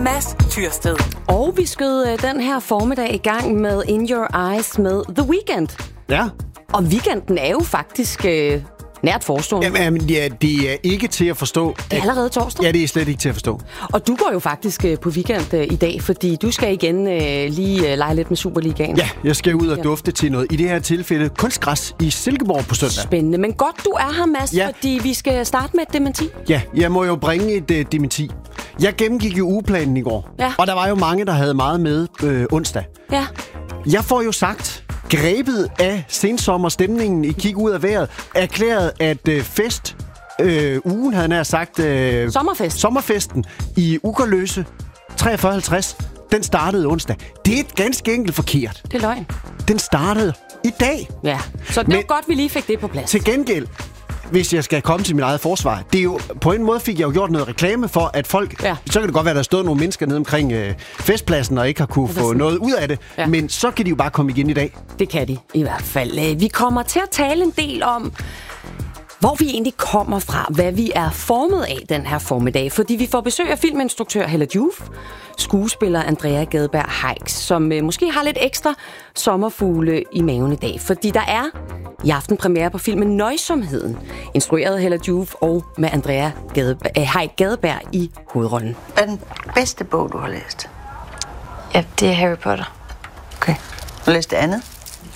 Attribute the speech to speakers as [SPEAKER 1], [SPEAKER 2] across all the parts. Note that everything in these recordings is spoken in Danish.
[SPEAKER 1] Mads Tyrsted.
[SPEAKER 2] Og vi skød den her formiddag i gang med In Your Eyes med The Weeknd.
[SPEAKER 3] Ja.
[SPEAKER 2] Og weekenden er jo faktisk nært forestående.
[SPEAKER 3] Jamen, ja, det er ikke til at forstå.
[SPEAKER 2] Det er allerede torsdag.
[SPEAKER 3] Ja, det er slet ikke til at forstå.
[SPEAKER 2] Og du går jo faktisk på weekend i dag, fordi du skal igen lige lege lidt med Superligaen.
[SPEAKER 3] Ja, jeg skal ud og dufte til noget. I det her tilfælde kunstgræs i Silkeborg på søndag.
[SPEAKER 2] Spændende, men godt du er her, Mads, fordi vi skal starte med et dementi.
[SPEAKER 3] Ja, jeg må jo bringe et dementi. Jeg gennemgik jo ugeplanen i går, og der var jo mange, der havde meget med onsdag.
[SPEAKER 2] Ja.
[SPEAKER 3] Jeg får jo sagt, grebet af sensommerstemningen i Kig ud af vejret, erklæret, at ugen havde nær sagt... Sommerfesten i Ugerløse 4350, den startede onsdag. Det er ganske enkelt forkert.
[SPEAKER 2] Det er løgn.
[SPEAKER 3] Den startede i dag.
[SPEAKER 2] Ja, så det var godt, vi lige fik det på plads.
[SPEAKER 3] Til gengæld, hvis jeg skal komme til mit eget forsvar, det er jo, på en måde fik jeg jo gjort noget reklame for, at folk... Ja. Så kan det godt være, at der stod nogle mennesker nede omkring festpladsen, og ikke har kunne få noget ud af det. Ja. Men så kan de jo bare komme igen i dag.
[SPEAKER 2] Det kan de i hvert fald. Vi kommer til at tale en del om, hvor vi egentlig kommer fra, hvad vi er formet af den her formiddag. Fordi vi får besøg af filminstruktør Hella Joof, skuespiller Andrea Gadberg Heiks, som måske har lidt ekstra sommerfugle i maven i dag. Fordi der er i aften premiere på filmen Nøjsomheden, instrueret af Hella Joof og med Andrea Heik Gadberg i hovedrollen.
[SPEAKER 4] Hvad er den bedste bog, du har læst?
[SPEAKER 5] Ja, det er Harry Potter.
[SPEAKER 4] Okay. Har du læst det andet?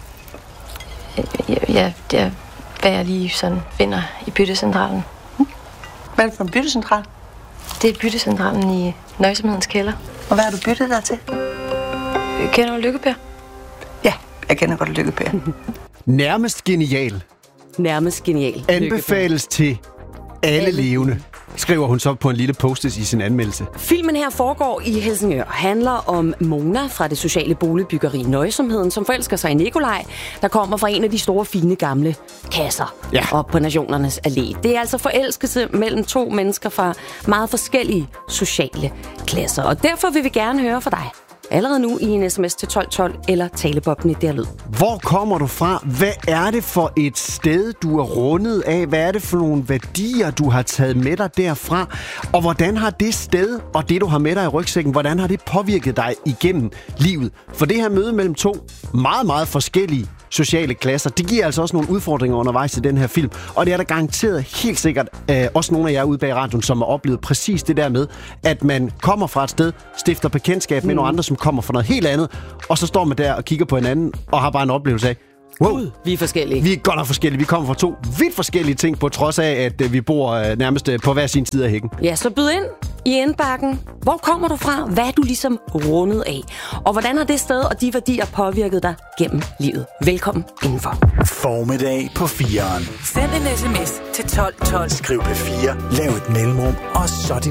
[SPEAKER 5] Ja, det er, hvad jeg lige sådan finder i byttecentralen.
[SPEAKER 4] Hvad er det for en byttecentral?
[SPEAKER 5] Det er byttecentralen i Nøjsomhedens kælder.
[SPEAKER 4] Og hvad har du byttet der til?
[SPEAKER 5] Kender du Lykke-Per?
[SPEAKER 4] Ja, jeg kender godt Lykke-Per.
[SPEAKER 3] Nærmest genial.
[SPEAKER 2] Nærmest genial.
[SPEAKER 3] Anbefales til alle levende, skriver hun så på en lille post-it i sin anmeldelse.
[SPEAKER 2] Filmen her foregår i Helsingør, handler om Mona fra det sociale boligbyggeri Nøjsomheden, som forelsker sig i Nikolaj, der kommer fra en af de store, fine, gamle kasser op på Nationernes Allé. Det er altså forelskelse mellem to mennesker fra meget forskellige sociale klasser, og derfor vil vi gerne høre fra dig. Allerede nu i en sms til 1212 eller talebobben i derlyd.
[SPEAKER 3] Hvor kommer du fra? Hvad er det for et sted, du er rundet af? Hvad er det for nogle værdier, du har taget med dig derfra? Og hvordan har det sted og det, du har med dig i rygsækken, hvordan har det påvirket dig igennem livet? For det her møde mellem to meget, meget forskellige sociale klasser, det giver altså også nogle udfordringer undervejs i den her film. Og det er der garanteret helt sikkert også nogle af jer ude bag radioen, som har oplevet præcis det der med, at man kommer fra et sted, stifter bekendtskab med nogle andre, som kommer fra noget helt andet, og så står man der og kigger på hinanden og har bare en oplevelse af, wow,
[SPEAKER 2] vi er forskellige.
[SPEAKER 3] Vi er godt nok forskellige. Vi kommer fra to vidt forskellige ting, på trods af, at vi bor nærmest på hver sin side af hækken.
[SPEAKER 2] Ja, så byd ind i indbakken. Hvor kommer du fra? Hvad er du ligesom rundet af? Og hvordan har det sted og de værdier påvirket dig gennem livet? Velkommen indenfor.
[SPEAKER 6] Formiddag på 4'eren.
[SPEAKER 1] Send en sms til 1212.
[SPEAKER 6] Skriv P4, lav et mellemrum, og så